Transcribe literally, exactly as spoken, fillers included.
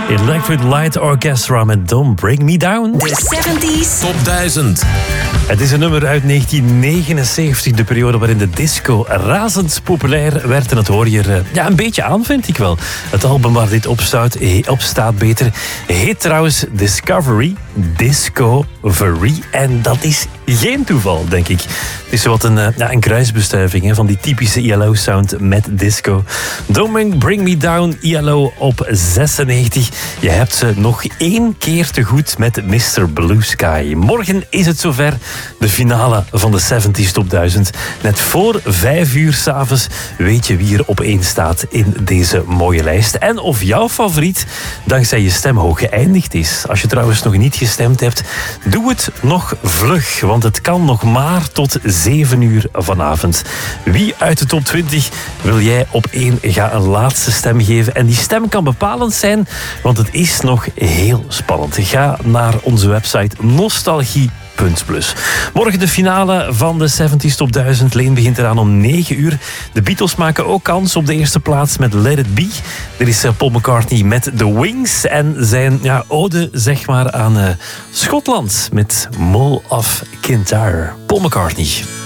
Electric Light Orchestra met Don't Break Me Down. De zeventig Top duizend. Het is een nummer uit negentien negenenzeventig, de periode waarin de disco razend populair werd. En dat hoor je er ja, een beetje aan, vind ik wel. Het album waar dit op staat, op staat beter, heet trouwens Discovery, Discovery. En dat is geen toeval, denk ik. Het is wat een, ja, een kruisbestuiving hè, van die typische I L O-sound met disco. Don't Bring Me Down, I L O op zesennegentig. Je hebt ze nog één keer te goed met mister Blue Sky. Morgen is het zover. De finale van de zeventig Top duizend. Net voor vijf uur 's avonds weet je wie er op één staat in deze mooie lijst. En of jouw favoriet dankzij je stem hoog geëindigd is. Als je trouwens nog niet gestemd hebt, doe het nog vlug. Want het kan nog maar tot zeven uur vanavond. Wie uit de top twintig wil jij op één? Ga een laatste stem geven. En die stem kan bepalend zijn, want het is nog heel spannend. Ga naar onze website nostalgie punt plus. Morgen de finale van de zeventig Top duizend. Leen begint eraan om negen uur. De Beatles maken ook kans op de eerste plaats met Let It Be. Er is Paul McCartney met The Wings en zijn ja, ode zeg maar aan uh, Schotland met Mull of Kintyre. Paul McCartney.